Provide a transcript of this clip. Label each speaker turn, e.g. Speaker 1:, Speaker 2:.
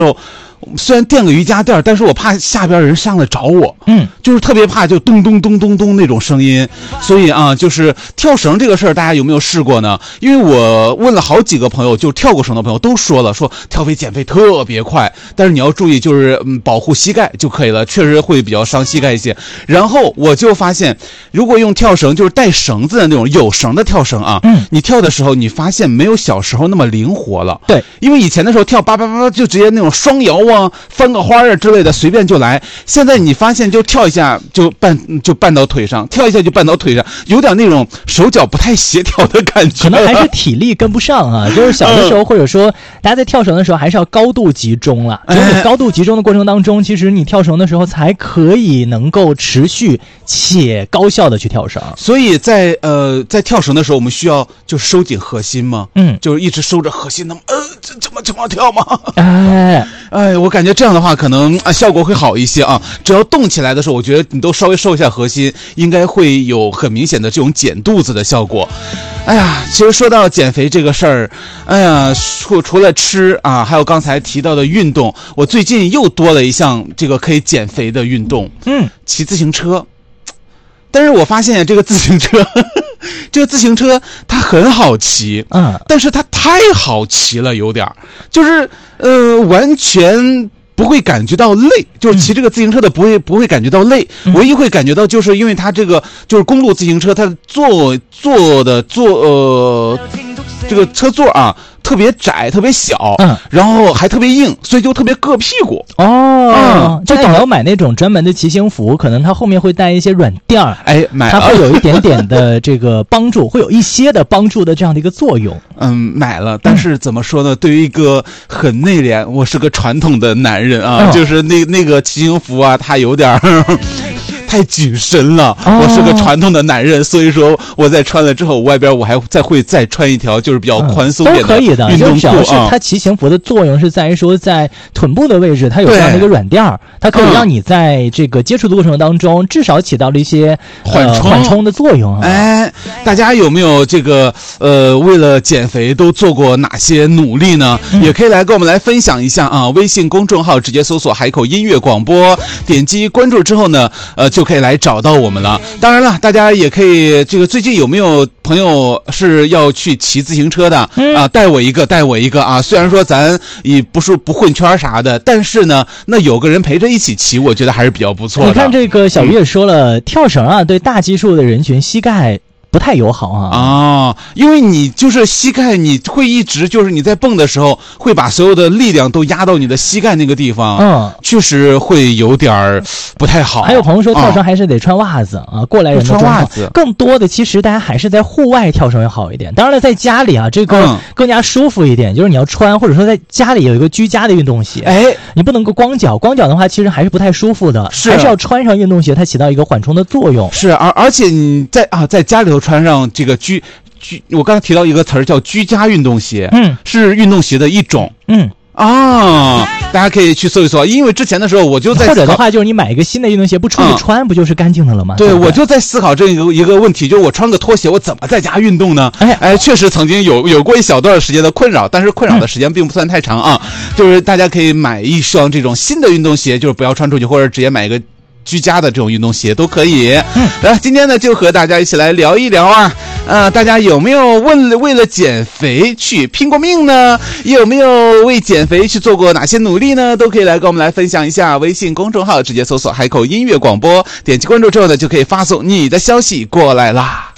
Speaker 1: 虽然垫个瑜伽垫，但是我怕下边人上来找我，就是特别怕就咚咚咚咚咚那种声音。所以啊，就是跳绳这个事儿，大家有没有试过呢？因为我问了好几个朋友，就跳过绳的朋友都说了，说跳飞减肥特别快，但是你要注意就是保护膝盖就可以了，确实会比较伤膝盖一些。然后我就发现，如果用跳绳就是带绳子的那种有绳的跳绳啊，你跳的时候你发现没有小时候那么灵活了。
Speaker 2: 对，
Speaker 1: 因为以前的时候跳叭叭叭就直接那种双摇啊、翻个花啊之类的随便就来，现在你发现就跳一下就绊到腿上，跳一下就绊到腿上，有点那种手脚不太协调的感觉，
Speaker 2: 可能还是体力跟不上啊。就是小的时候或者说大家在跳绳的时候还是要高度集中了，就是你高度集中的过程当中，其实你跳绳的时候才可以能够持续且高效的去跳绳。
Speaker 1: 所以在跳绳的时候我们需要就收紧核心吗？就是一直收着核心，那么这么跳吗？我感觉这样的话可能效果会好一些啊。只要动起来的时候，我觉得你都稍微收一下核心，应该会有很明显的这种减肚子的效果。其实说到减肥这个事儿，除了吃啊，还有刚才提到的运动，我最近又多了一项这个可以减肥的运动，骑自行车。但是我发现这个自行车它很好骑，但是它太好骑了，有点就是完全不会感觉到累，就是骑这个自行车的不会感觉到累，唯一会感觉到就是因为它这个就是公路自行车，它坐这个车座啊特别窄特别小，然后还特别硬，所以就特别硌屁股。
Speaker 2: 就你要买那种专门的骑行服，可能它后面会带一些软垫儿，它会有一点点的这个帮助，会有一些的帮助的这样的一个作用。
Speaker 1: 买了，但是怎么说呢？对于一个很内敛，我是个传统的男人啊，就是那个骑行服啊，它有点太紧身了，我是个传统的男人，所以说我在穿了之后，外边我还会再穿一条就是比较宽松点的运动裤。
Speaker 2: 都可以的，就只要是它骑行服的作用是在于说在臀部的位置它有这样的一个软垫儿，它可以让你在这个接触的过程当中至少起到了一些缓冲的作用。
Speaker 1: 大家有没有这个为了减肥都做过哪些努力呢？也可以来跟我们来分享一下啊。微信公众号直接搜索海口音乐广播，点击关注之后呢就可以来找到我们了。当然了，大家也可以这个最近有没有朋友是要去骑自行车的带我一个啊。虽然说咱也不混圈啥的，但是呢那有个人陪着一起骑，我觉得还是比较不错的。
Speaker 2: 你看这个小鱼也说了，跳绳啊对大基数的人群膝盖不太友好啊。
Speaker 1: 因为你就是膝盖，你会一直就是你在蹦的时候会把所有的力量都压到你的膝盖那个地方，确实会有点不太好。
Speaker 2: 还有朋友说跳绳还是得穿袜子啊，过来人的穿袜子。更多的其实大家还是在户外跳绳要好一点，当然了在家里啊这个更加舒服一点，就是你要穿或者说在家里有一个居家的运动鞋，你不能够光脚的话其实还是不太舒服的，还是要穿上运动鞋，它起到一个缓冲的作用。
Speaker 1: 是，而且你在家里头穿上这个我刚才提到一个词儿叫居家运动鞋，是运动鞋的一种，大家可以去搜一搜，因为之前的时候我就在
Speaker 2: 或者的话就是你买一个新的运动鞋不出去穿，不就是干净的了吗？
Speaker 1: 对，我就在思考这一个问题，就是我穿个拖鞋我怎么在家运动呢？确实曾经有过一小段时间的困扰，但是困扰的时间并不算太长啊。就是大家可以买一双这种新的运动鞋，就是不要穿出去，或者直接买一个居家的这种运动鞋都可以。今天呢就和大家一起来聊一聊大家有没有为了减肥去拼过命呢？有没有为减肥去做过哪些努力呢？都可以来跟我们来分享一下。微信公众号直接搜索海口音乐广播，点击关注之后呢就可以发送你的消息过来啦。